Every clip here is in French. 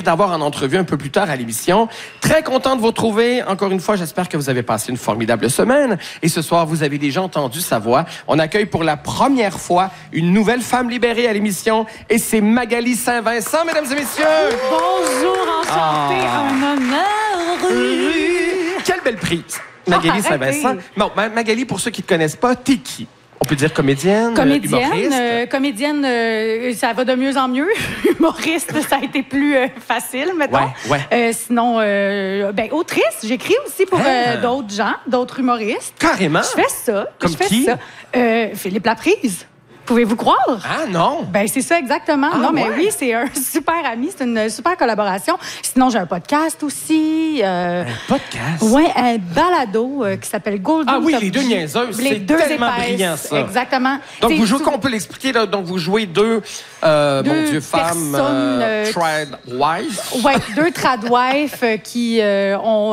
d'avoir en entrevue un peu plus tard à l'émission. Très content de vous retrouver. Encore une fois, j'espère que vous avez passé une formidable semaine. Et ce soir, vous avez déjà entendu sa voix. On accueille pour la première fois une nouvelle femme libérée à l'émission. Et c'est Magali Saint-Vincent, mesdames et messieurs. Bonjour, enchantée, un honneur. Quelle belle prise. Magali Saint-Vincent. Bon, Magali, pour ceux qui ne te connaissent pas, t'es qui? On peut dire comédienne, humoriste? Comédienne, ça va de mieux en mieux. Humoriste, ça a été plus facile, mettons. Ouais. Sinon, autrice, j'écris aussi pour d'autres gens, d'autres humoristes. Carrément? Je fais ça. Comme qui? Philippe Laprise. Pouvez-vous croire? Ah non! Ben c'est ça exactement. Ah, non, mais ouais. oui, c'est un super ami, c'est une super collaboration. Sinon, j'ai un podcast aussi. Un podcast? Oui, un balado qui s'appelle Golden Ah oui, Top les deux G. niaiseuses, Les c'est deux tellement épaisses, brillant, ça. Exactement. Donc, C'est vous jouez, on peut l'expliquer, là, donc vous jouez deux mon Dieu, femmes trad wives. Oui, deux tradwives qui ont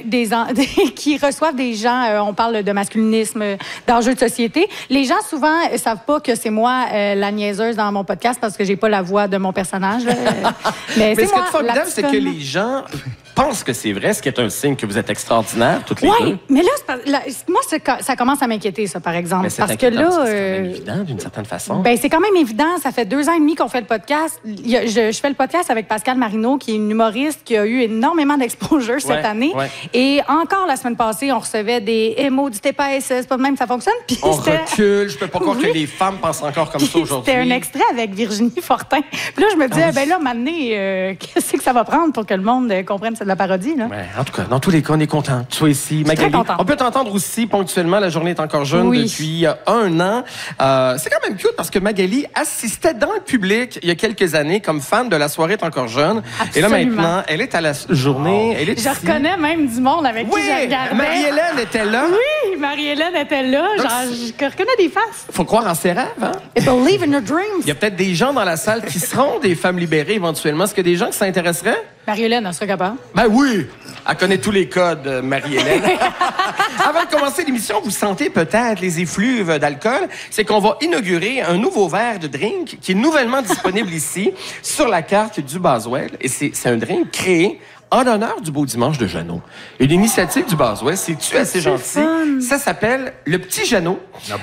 qui reçoivent des gens, on parle de masculinisme, d'enjeux de société. Les gens, souvent, savent pas que c'est moi la niaiseuse dans mon podcast parce que j'ai pas la voix de mon personnage. Mais ce qui moi, est formidable, c'est que les gens pensent que c'est vrai, ce qui est un signe que vous êtes extraordinaires, toutes les deux. Oui, mais là, moi, ça commence à m'inquiéter, ça, par exemple. Mais c'est parce que là. C'est quand même évident, d'une certaine façon. Ben, c'est quand même évident. Ça fait 2 ans et demi qu'on fait le podcast. Je fais le podcast avec Pascal Marino, qui est une humoriste qui a eu énormément d'exposure cette année. Ouais. Et encore la semaine passée, on recevait des maudits épaisses. C'est pas de même que ça fonctionne. Puis on recule. Je peux pas croire que les femmes pensent encore comme ça aujourd'hui. C'était un extrait avec Virginie Fortin. Puis là, je me disais, ben là, maintenant, qu'est-ce que ça va prendre pour que le monde comprenne que c'est de la parodie, là? Ouais, en tout cas, dans tous les cas, on est content que tu sois ici. Magali, on peut t'entendre aussi ponctuellement. La journée est encore jeune depuis 1 an. C'est quand même cute parce que Magali assistait dans le public il y a quelques années comme fan de La soirée est encore jeune. Absolument. Et là, maintenant, elle est à la journée. Elle est je reconnais même du monde avec qui je regardais. Marie-Hélène était là. Oui, Marie-Hélène était là. Genre, je reconnais des faces. Faut croire en ses rêves, hein? Et believe in your dreams. Il y a peut-être des gens dans la salle qui seront des femmes libérées éventuellement. Est-ce qu'il y a des gens qui s'intéresseraient? Marie-Hélène, elle serait capable. Ben oui! Elle connaît tous les codes, Marie-Hélène. Avant de commencer l'émission, vous sentez peut-être les effluves d'alcool. C'est qu'on va inaugurer un nouveau verre de drink qui est nouvellement disponible ici, sur la carte du Boswell. Et c'est un drink créé en l'honneur du Beau Dimanche de Jeannot. Une initiative du Boswell, c'est-tu assez gentil? Fun. Ça s'appelle le Petit Jeannot.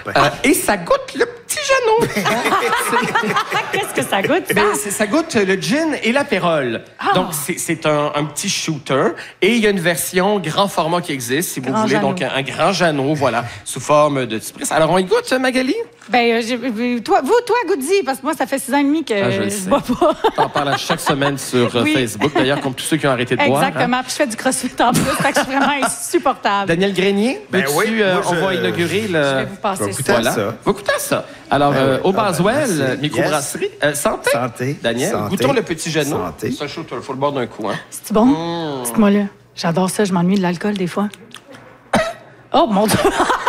Et ça goûte le Petit Jeannot. Qu'est-ce que ça goûte, ça? Ben, ça goûte le gin et l'apérole. Donc, c'est un petit shooter. Et il y a une version grand format qui existe, si vous voulez. Jeannot. Donc, un grand Jeannot, voilà, sous forme de spritz. Alors, on y goûte, Magali? Ben, toi, Goody, parce que moi, ça fait 6 ans et demi que je bois pas. T'en parles à chaque semaine sur Facebook, d'ailleurs, comme tous ceux qui ont arrêté de boire. Exactement. Puis je fais du crossfit en plus, fait que je suis vraiment insupportable. Daniel Grenier, on va inaugurer le... Je vais vous passer ça. Va goûter à ça. Alors, au Boswell, microbrasserie. Santé. Santé. Daniel, Santé. goûtons le Petit Jeannot. Santé. Ça, il faut le boire d'un coup, hein. C'est bon? Dites-moi là. J'adore ça, je m'ennuie de l'alcool des fois. Oh, mon Dieu!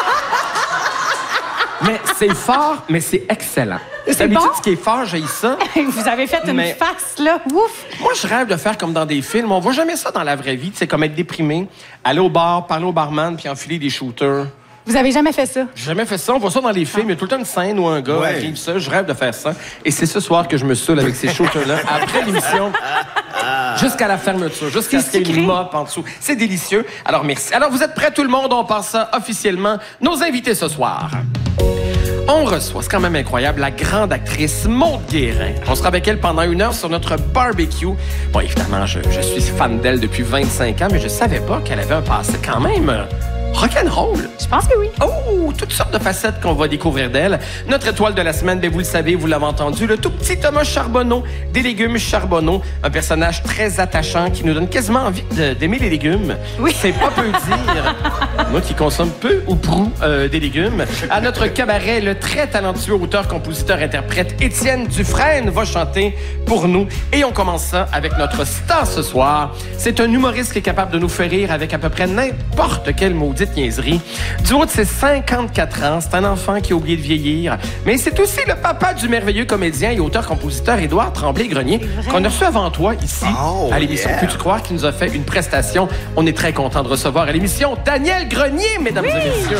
Mais c'est fort, mais c'est excellent. C'est bon? Ce qui est fort, j'ai ça. Vous avez fait une face, là. Ouf! Moi, je rêve de faire comme dans des films. On voit jamais ça dans la vraie vie. C'est comme être déprimé, aller au bar, parler au barman, puis enfiler des shooters. Vous avez jamais fait ça? J'ai jamais fait ça. On voit ça dans les films. Il y a tout le temps une scène où un gars arrive ça. Je rêve de faire ça. Et c'est ce soir que je me saoule avec ces shooters-là. Après l'émission, jusqu'à la fermeture, jusqu'à ce qu'il y ait une mop en dessous. C'est délicieux. Alors, merci. Alors, vous êtes prêts, tout le monde? On passe ça officiellement. Nos invités ce soir. On reçoit, c'est quand même incroyable, la grande actrice Maude Guérin. On sera avec elle pendant 1 heure sur notre barbecue. Bon, évidemment, je suis fan d'elle depuis 25 ans, mais je savais pas qu'elle avait un passé quand même rock'n'roll. Je pense que oui. Oh, toutes sortes de facettes qu'on va découvrir d'elle. Notre étoile de la semaine, bien, vous le savez, vous l'avez entendu, le tout petit Thomas Charbonneau, des légumes Charbonneau, un personnage très attachant qui nous donne quasiment envie d'aimer les légumes. Oui. C'est pas peu dire. Moi qui consomme peu ou prou des légumes. À notre cabaret, le très talentueux auteur, compositeur, interprète Étienne Dufresne va chanter pour nous. Et on commence ça avec notre star ce soir. C'est un humoriste qui est capable de nous faire rire avec à peu près n'importe quelle maudite niaiserie. Du haut de ses 54 ans, c'est un enfant qui a oublié de vieillir. Mais c'est aussi le papa du merveilleux comédien et auteur-compositeur Édouard Tremblay-Grenier qu'on a reçu avant toi ici à l'émission Peux-tu croire qui nous a fait une prestation. On est très content de recevoir à l'émission Daniel Grenier, mesdames et messieurs.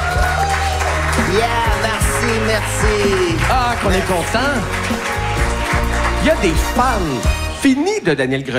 Merci. Ah, qu'on est content. Il y a des fans finis de Daniel Grenier.